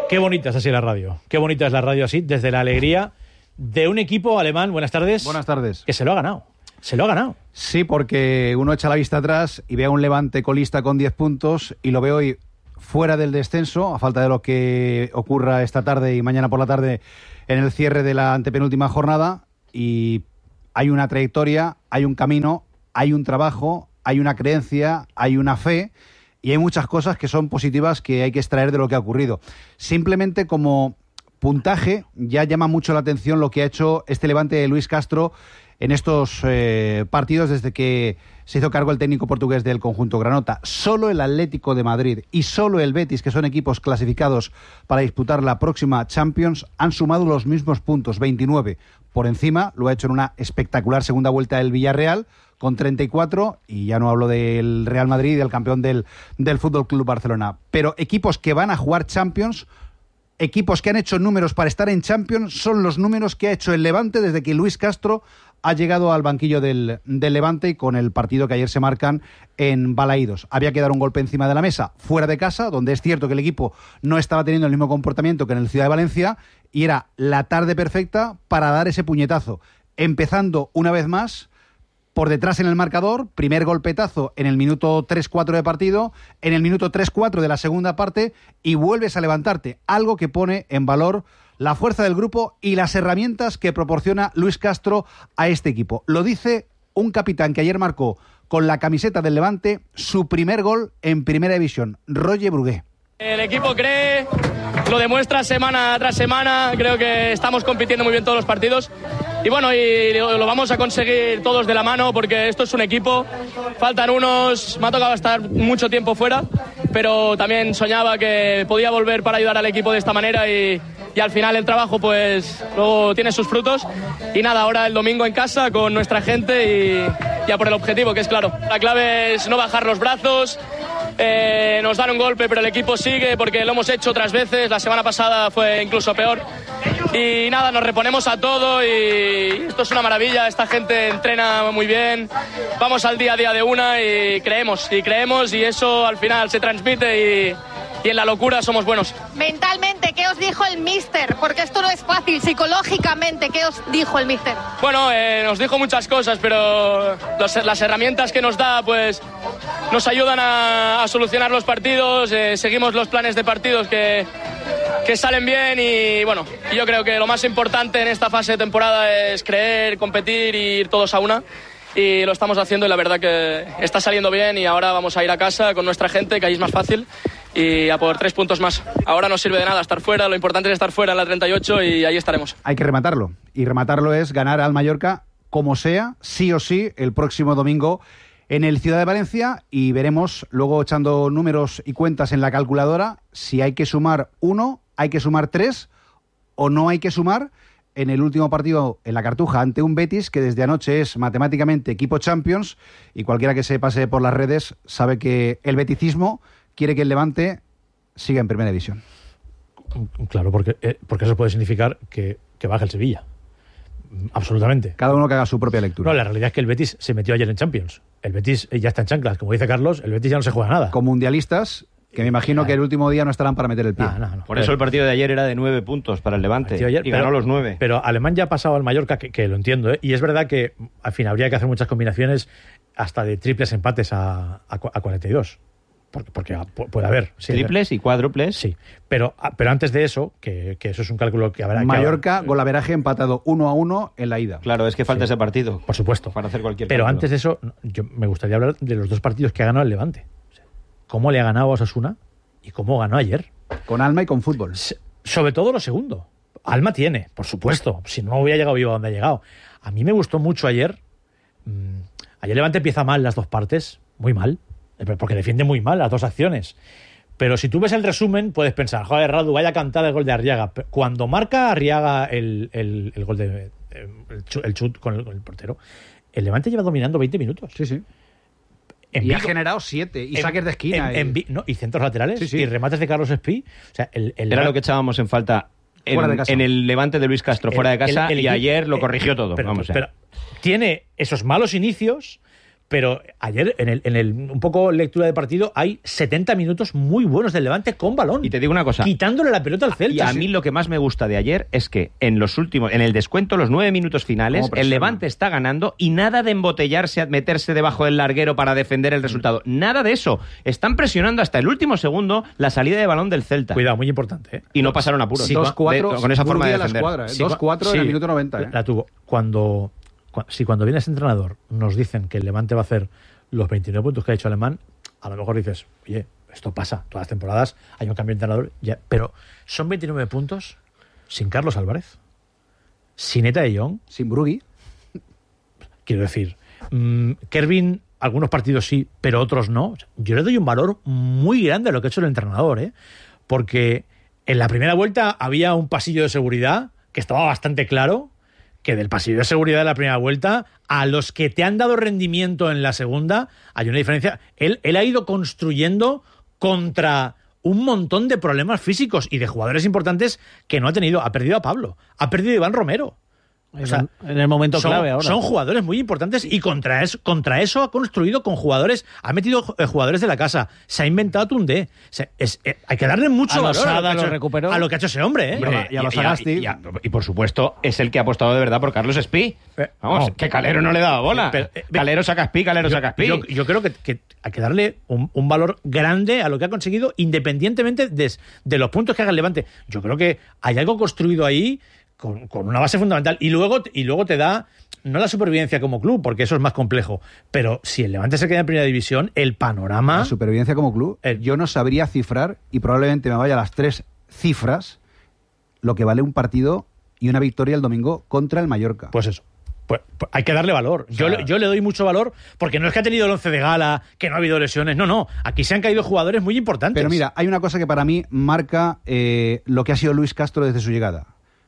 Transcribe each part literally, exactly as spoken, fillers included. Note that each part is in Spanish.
Qué bonita es así la radio. Qué bonita es la radio así, desde la alegría de un equipo alemán. Buenas tardes. Buenas tardes. Que se lo ha ganado. Se lo ha ganado. Sí, porque uno echa la vista atrás y ve a un Levante colista con diez puntos y lo ve hoy fuera del descenso, a falta de lo que ocurra esta tarde y mañana por la tarde en el cierre de la antepenúltima jornada. Y hay una trayectoria, hay un camino, hay un trabajo, hay una creencia, hay una fe y hay muchas cosas que son positivas que hay que extraer de lo que ha ocurrido. Simplemente como puntaje ya llama mucho la atención lo que ha hecho este Levante de Luis Castro en estos eh, partidos desde que se hizo cargo el técnico portugués del conjunto granota. Solo el Atlético de Madrid y solo el Betis, que son equipos clasificados para disputar la próxima Champions, han sumado los mismos puntos, veintinueve. Por encima lo ha hecho en una espectacular segunda vuelta el Villarreal con treinta y cuatro, y ya no hablo del Real Madrid y del campeón del, del Fútbol Club Barcelona. Pero equipos que van a jugar Champions, equipos que han hecho números para estar en Champions, son los números que ha hecho el Levante desde que Luis Castro ha llegado al banquillo del, del Levante, y con el partido que ayer se marcan en Balaídos. Había que dar un golpe encima de la mesa fuera de casa, donde es cierto que el equipo no estaba teniendo el mismo comportamiento que en el Ciudad de Valencia, y era la tarde perfecta para dar ese puñetazo, empezando una vez más por detrás en el marcador. Primer golpetazo en el minuto tres cuatro de partido, en el minuto tres cuatro de la segunda parte, y vuelves a levantarte, algo que pone en valor la fuerza del grupo y las herramientas que proporciona Luis Castro a este equipo. Lo dice un capitán que ayer marcó con la camiseta del Levante su primer gol en Primera División, Roger Brugué. El equipo cree, lo demuestra semana tras semana, creo que estamos compitiendo muy bien todos los partidos y bueno, y lo vamos a conseguir todos de la mano porque esto es un equipo, faltan unos, me ha tocado estar mucho tiempo fuera, pero también soñaba que podía volver para ayudar al equipo de esta manera y, y al final el trabajo pues luego tiene sus frutos y nada, ahora el domingo en casa con nuestra gente y ya por el objetivo, que es claro, la clave es no bajar los brazos. Eh, nos dan un golpe, pero el equipo sigue porque lo hemos hecho otras veces. La semana pasada fue incluso peor. Y nada, nos reponemos a todo y esto es una maravilla. Esta gente entrena muy bien. Vamos al día a día de una y creemos, y creemos y eso al final se transmite y, y en la locura somos buenos. Mentalmente, ¿qué os dijo el míster? Porque esto no es fácil. Psicológicamente, ¿qué os dijo el míster? Bueno, eh, nos dijo muchas cosas, pero los, las herramientas que nos da, pues nos ayudan a, a solucionar los partidos. Eh, seguimos los planes de partidos que, que salen bien y bueno, yo creo que lo más importante en esta fase de temporada es creer, competir y ir todos a una. Y lo estamos haciendo y la verdad que está saliendo bien y ahora vamos a ir a casa con nuestra gente, que ahí es más fácil, y a por tres puntos más. Ahora no sirve de nada estar fuera, lo importante es estar fuera en la treinta y ocho y ahí estaremos. Hay que rematarlo, y rematarlo es ganar al Mallorca como sea, sí o sí, el próximo domingo en el Ciudad de Valencia, y veremos luego, echando números y cuentas en la calculadora, si hay que sumar uno, hay que sumar tres o no hay que sumar en el último partido en la Cartuja ante un Betis que desde anoche es matemáticamente equipo Champions, y cualquiera que se pase por las redes sabe que el beticismo quiere que el Levante siga en Primera División. Claro, porque, eh, porque eso puede significar que, que baje el Sevilla. Absolutamente. Cada uno que haga su propia lectura. No, la realidad es que el Betis se metió ayer en Champions. El Betis ya está en chanclas, como dice Carlos, el Betis ya no se juega nada. Con mundialistas, que me imagino que el último día no estarán para meter el pie. No, no, no. Por eso el partido de ayer era de nueve puntos para el Levante el ayer, y ganó pero, los nueve. Pero Alemán ya ha pasado al Mallorca, que, que lo entiendo, ¿eh? Y es verdad que al fin habría que hacer muchas combinaciones hasta de triples empates a, a, a cuarenta y dos. Porque, porque puede haber. Sí, triples y cuádruples. Sí, pero, pero antes de eso, que, que eso es un cálculo que habrá. Mallorca, que, golaveraje empatado uno a uno en la ida. Claro, es que falta sí, ese partido. Por supuesto. Para hacer cualquier Pero cálculo. Antes de eso, yo me gustaría hablar de los dos partidos que ha ganado el Levante. O sea, cómo le ha ganado a Osasuna y cómo ganó ayer. Con alma y con fútbol. Sobre todo lo segundo. Alma tiene, por supuesto. Si no hubiera llegado vivo a donde ha llegado. A mí me gustó mucho ayer. Mmm, ayer Levante empieza mal las dos partes. Muy mal. Porque defiende muy mal las dos acciones. Pero si tú ves el resumen, puedes pensar, joder, Radu, vaya cantada el gol de Arriaga. Cuando marca Arriaga el, el, el gol de el chut, el chut con, el, con el portero, el Levante lleva dominando veinte minutos. Sí, sí. En y Vigo, ha generado siete, y en, saques de esquina. En, y... En, no, y centros laterales, sí, sí. y remates de Carlos Espí. O sea, el, el Era Levante, lo que echábamos en falta en, de casa. en el Levante de Luis Castro, el, fuera de casa, el, el, y el, ayer lo el, corrigió todo. Pero, vamos pero tiene esos malos inicios, Pero ayer, en el, en el un poco lectura de partido, hay setenta minutos muy buenos del Levante con balón. Y te digo una cosa. Quitándole la pelota al Celta. Y a mí lo que más me gusta de ayer es que en los últimos, en el descuento, los nueve minutos finales, el Levante está ganando y nada de embotellarse, meterse debajo del larguero para defender el resultado. Nada de eso. Están presionando hasta el último segundo la salida de balón del Celta. Cuidado, muy importante. ¿eh? Y no pasaron apuros. Sí, dos cuatro con esa forma de la defender. escuadra, ¿eh? Sí, dos cuatro sí, en el minuto noventa. ¿eh? La tuvo. Cuando, cuando, si cuando viene ese entrenador nos dicen que el Levante va a hacer los veintinueve puntos que ha hecho Alemán, a lo mejor dices, oye, esto pasa, todas las temporadas hay un cambio de entrenador, ya, pero son veintinueve puntos sin Carlos Álvarez, sin Eta de Jong, sin Brugui. Quiero decir, mmm, Kervin, algunos partidos sí, pero otros no. Yo le doy un valor muy grande a lo que ha hecho el entrenador, ¿eh? Porque en la primera vuelta había un pasillo de seguridad que estaba bastante claro, que del pasillo de seguridad de la primera vuelta a los que te han dado rendimiento en la segunda hay una diferencia. Él, él ha ido construyendo contra un montón de problemas físicos y de jugadores importantes que no ha tenido. Ha perdido a Pablo, ha perdido a Iván Romero. O sea, en el momento son, clave ahora. Son jugadores muy importantes y contra eso, contra eso ha construido con jugadores, ha metido eh, jugadores de la casa, se ha inventado Tunde. Se, es, eh, hay que darle mucho a valor a lo, lo, hecho, recuperó. a lo que ha hecho ese hombre. ¿eh? Hombre, y a los y, Sagasti. y, y, y por supuesto es el que ha apostado de verdad por Carlos Espí. Eh, Vamos, no. que Calero no le daba bola. Pero, eh, Calero saca Espí, Calero yo, saca Espí. Yo, yo creo que, que hay que darle un, un valor grande a lo que ha conseguido, independientemente de, de los puntos que haga el Levante. Yo creo que hay algo construido ahí Con, con una base fundamental y luego, y luego te da no la supervivencia como club, porque eso es más complejo, pero si el Levante se queda en primera división, el panorama... La supervivencia como club, el, yo no sabría cifrar, y probablemente me vaya a las tres cifras, lo que vale un partido y una victoria el domingo contra el Mallorca. Pues eso. Pues, pues hay que darle valor. O sea, yo, yo le doy mucho valor porque no es que ha tenido el once de gala, que no ha habido lesiones. No, no. Aquí se han caído jugadores muy importantes. Pero mira, hay una cosa que para mí marca eh, lo que ha sido Luis Castro desde su llegada.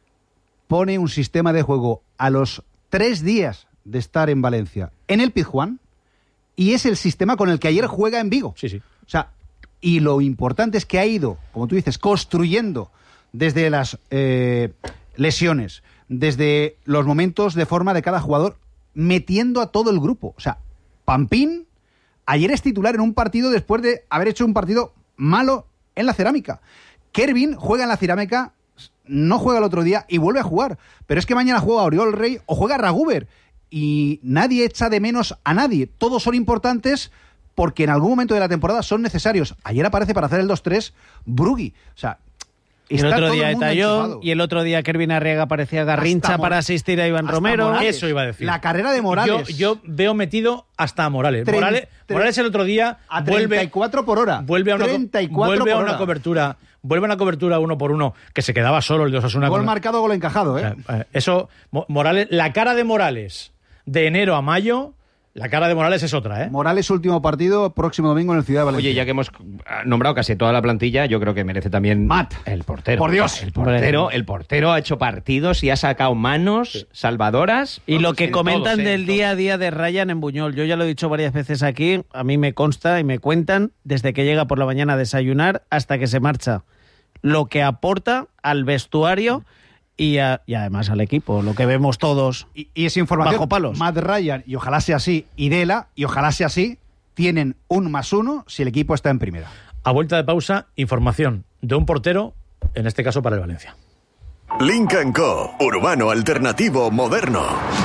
Pone un sistema de juego a los tres días de estar en Valencia en el Pizjuán y es el sistema con el que ayer juega en Vigo. Sí, sí. O sea, y lo importante es que ha ido, como tú dices, construyendo desde las eh, lesiones, desde los momentos de forma de cada jugador, metiendo a todo el grupo. O sea, Pampín ayer es titular en un partido después de haber hecho un partido malo en la Cerámica. Kervin juega en la Cerámica, no juega el otro día y vuelve a jugar. Pero es que mañana juega Oriol Rey o juega Raguber. Y nadie echa de menos a nadie. Todos son importantes porque en algún momento de la temporada son necesarios. Ayer aparece para hacer el dos tres Brugui. O sea, y el otro día Etayón, y el otro día Kervin Arriaga parecía Garrincha para asistir a Iván Romero. Morales. Eso iba a decir. La carrera de Morales. Yo, yo veo metido hasta a Morales. Tren, Morales, tren, Morales el otro día a treinta y cuatro por hora. Vuelve a una, treinta y cuatro vuelve a por una hora. cobertura. Vuelve a una cobertura uno por uno que se quedaba solo el de Osasuna. Gol con... marcado, gol encajado, ¿eh? O sea, eso, Morales, la cara de Morales de enero a mayo, la cara de Morales es otra, ¿eh? Morales, último partido, próximo domingo en el Ciudad de Valencia. Oye, ya que hemos nombrado casi toda la plantilla, yo creo que merece también Matt. el portero. Por Dios. El portero, el portero ha hecho partidos y ha sacado manos sí. salvadoras. Y lo que sí, comentan todos, del eh, día a día de Ryan en Buñol, yo ya lo he dicho varias veces aquí, a mí me consta y me cuentan desde que llega por la mañana a desayunar hasta que se marcha, lo que aporta al vestuario y, a, y además al equipo, lo que vemos todos y, y esa información, bajo palos. Matt Ryan, y ojalá sea así, y Dela, y ojalá sea así, tienen un más uno si el equipo está en primera. A vuelta de pausa, información de un portero, en este caso para el Valencia. Lynk and Co, urbano, alternativo, moderno.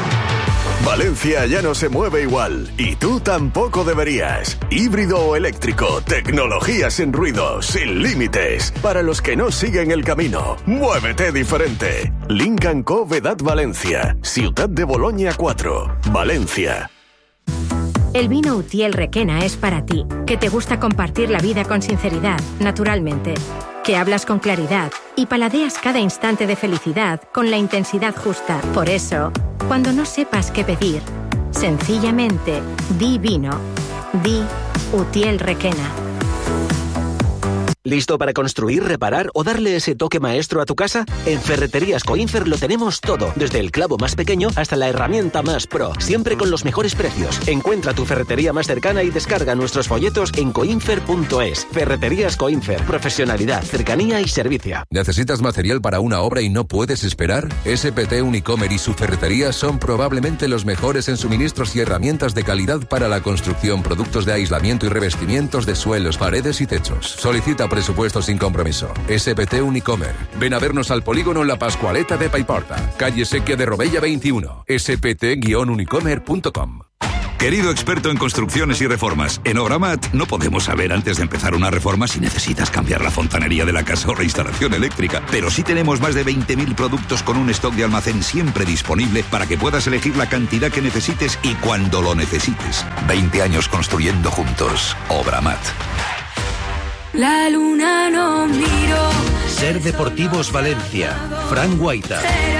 Valencia ya no se mueve igual, y tú tampoco deberías. Híbrido o eléctrico, tecnología sin ruido, sin límites. Para los que no siguen el camino, muévete diferente. Lynk and Co Vedat Valencia, Ciutat de Boloña cuatro, Valencia. El vino Utiel Requena es para ti, que te gusta compartir la vida con sinceridad, naturalmente, que hablas con claridad y paladeas cada instante de felicidad con la intensidad justa. Por eso, cuando no sepas qué pedir, sencillamente di vino, di Utiel Requena. ¿Listo para construir, reparar o darle ese toque maestro a tu casa? En Ferreterías Coinfer lo tenemos todo, desde el clavo más pequeño hasta la herramienta más pro, siempre con los mejores precios. Encuentra tu ferretería más cercana y descarga nuestros folletos en coinfer punto es. Ferreterías Coinfer, profesionalidad, cercanía y servicio. ¿Necesitas material para una obra y no puedes esperar? S P T Unicomer y su ferretería son probablemente los mejores en suministros y herramientas de calidad para la construcción, productos de aislamiento y revestimientos de suelos, paredes y techos. Solicita presupuesto sin compromiso. S P T Unicomer. Ven a vernos al polígono La Pascualeta de Paiporta, calle Sequia de Robella veintiuno. S P T unicomer punto com. Querido experto en construcciones y reformas, en Obramat no podemos saber antes de empezar una reforma si necesitas cambiar la fontanería de la casa o la instalación eléctrica, pero sí tenemos más de veinte mil productos con un stock de almacén siempre disponible para que puedas elegir la cantidad que necesites y cuando lo necesites. veinte años construyendo juntos. Obramat. La luna no miró. Ser Deportivos Valencia. Fran Guaita.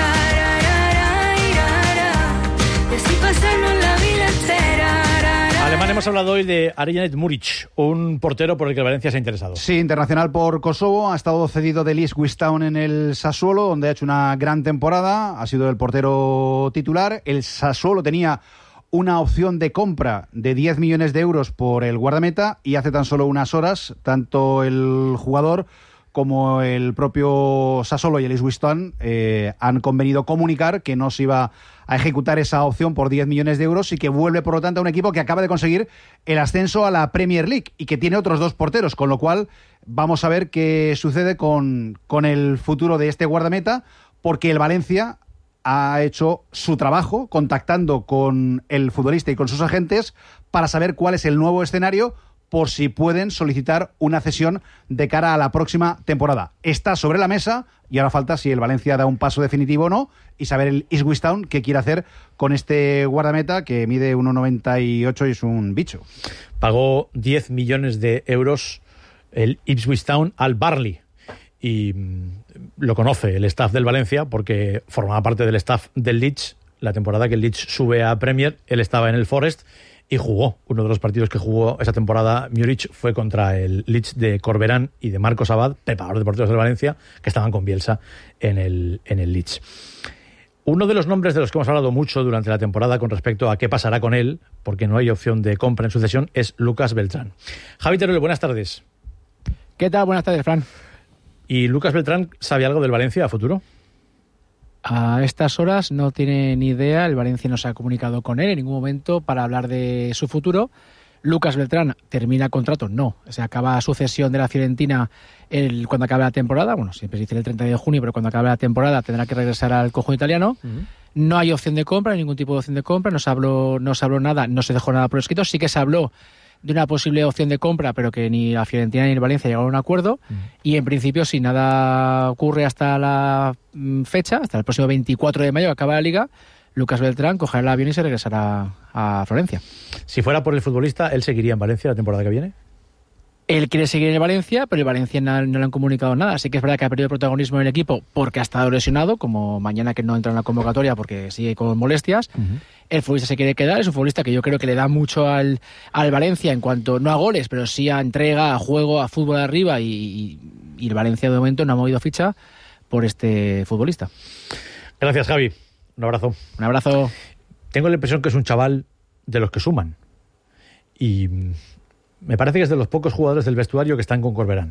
Alemán, hemos hablado hoy de Arijanet Muric, un portero por el que Valencia se ha interesado. Sí, internacional por Kosovo, ha estado cedido del Ipswich Town en el Sassuolo, donde ha hecho una gran temporada, ha sido el portero titular. El Sassuolo tenía una opción de compra de diez millones de euros por el guardameta y hace tan solo unas horas, tanto el jugador como el propio Sassuolo y el Ipswich Town eh, han convenido comunicar que no se iba a ejecutar esa opción por diez millones de euros y que vuelve, por lo tanto, a un equipo que acaba de conseguir el ascenso a la Premier League y que tiene otros dos porteros, con lo cual vamos a ver qué sucede con, con el futuro de este guardameta, porque el Valencia ha hecho su trabajo contactando con el futbolista y con sus agentes para saber cuál es el nuevo escenario por si pueden solicitar una cesión de cara a la próxima temporada. Está sobre la mesa y ahora falta si el Valencia da un paso definitivo o no y saber el Ipswich Town qué quiere hacer con este guardameta que mide uno noventa y ocho y es un bicho. Pagó diez millones de euros el Ipswich Town al Burnley y mmm, lo conoce el staff del Valencia porque formaba parte del staff del Leeds. La temporada que el Leeds sube a Premier, él estaba en el Forest y jugó. Uno de los partidos que jugó esa temporada Muric fue contra el Leeds de Corberán y de Marcos Abad, preparador de porteros del Valencia, que estaban con Bielsa en el, en el Leeds. Uno de los nombres de los que hemos hablado mucho durante la temporada con respecto a qué pasará con él, porque no hay opción de compra en sucesión, es Lucas Beltrán. Javi Teruel, buenas tardes. ¿Qué tal? Buenas tardes, Fran. ¿Y Lucas Beltrán sabe algo del Valencia a futuro? A estas horas no tiene ni idea, el Valencia no se ha comunicado con él en ningún momento para hablar de su futuro. Lucas Beltrán termina contrato, no, se acaba su cesión de la Fiorentina el, cuando acabe la temporada, bueno, siempre se dice el treinta de junio, pero cuando acabe la temporada tendrá que regresar al conjunto italiano. Uh-huh. No hay opción de compra, ningún tipo de opción de compra, no se habló, no se habló nada, no se dejó nada por escrito, sí que se habló de una posible opción de compra, pero que ni la Fiorentina ni el Valencia llegaron a un acuerdo. Uh-huh. Y en principio, si nada ocurre hasta la fecha, hasta el próximo veinticuatro de mayo que acaba la Liga, Lucas Beltrán cogerá el avión y se regresará a Florencia. Si fuera por el futbolista, ¿él seguiría en Valencia la temporada que viene? Él quiere seguir en el Valencia, pero el Valencia no, no le han comunicado nada. Así que es verdad que ha perdido protagonismo en el equipo porque ha estado lesionado, como mañana que no entra en la convocatoria porque sigue con molestias. Uh-huh. El futbolista se quiere quedar, es un futbolista que yo creo que le da mucho al, al Valencia en cuanto, no a goles, pero sí a entrega, a juego, a fútbol arriba, y, y, y el Valencia de momento no ha movido ficha por este futbolista. Gracias, Javi. Un abrazo. Un abrazo. Tengo la impresión que es un chaval de los que suman. Y me parece que es de los pocos jugadores del vestuario que están con Corberán.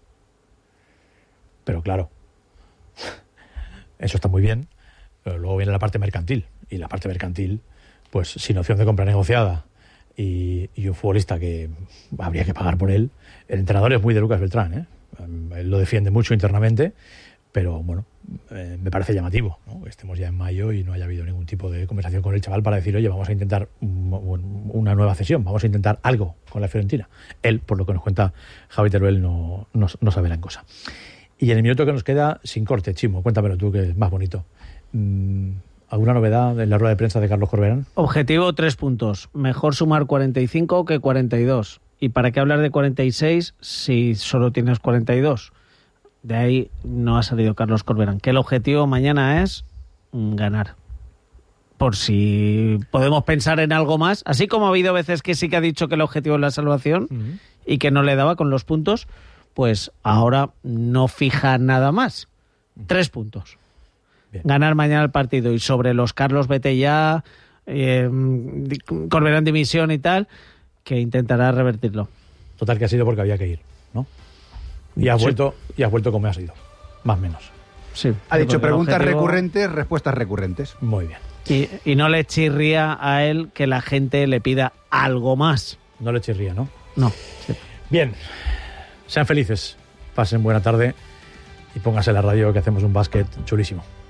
Pero claro, eso está muy bien, pero luego viene la parte mercantil. Y la parte mercantil, pues sin opción de compra negociada y, y un futbolista que habría que pagar por él. El entrenador es muy de Lucas Beltrán, ¿eh? Él lo defiende mucho internamente, pero bueno, eh, me parece llamativo, ¿no? Que estemos ya en mayo y no haya habido ningún tipo de conversación con el chaval para decir, oye, vamos a intentar un, una nueva cesión, vamos a intentar algo con la Fiorentina. Él, por lo que nos cuenta Javi Teruel, no, no, no sabe gran cosa. Y en el minuto que nos queda, sin corte, Chimo, cuéntamelo tú, que es más bonito. Mm, ¿Alguna novedad en la rueda de prensa de Carlos Corberán? Objetivo, tres puntos. Mejor sumar cuarenta y cinco que cuarenta y dos. ¿Y para qué hablar de cuarenta y seis si solo tienes cuarenta y dos? De ahí no ha salido Carlos Corberán. Que el objetivo mañana es ganar. Por si podemos pensar en algo más. Así como ha habido veces que sí que ha dicho que el objetivo es la salvación uh-huh. y que no le daba con los puntos, pues ahora no fija nada más. Tres puntos. Bien. Ganar mañana el partido. Y sobre los Carlos Betellá, eh, Corberán dimisión y tal, que intentará revertirlo. Total, que ha sido porque había que ir, ¿no? Y has, sí. vuelto, y has vuelto como has ido. Más o menos. Sí. Ha dicho preguntas objetivo... recurrentes, respuestas recurrentes. Muy bien. Y, y no le chirría a él que la gente le pida algo más. No le chirría, ¿no? No. Sí. Bien. Sean felices. Pasen buena tarde y pónganse la radio que hacemos un básquet chulísimo.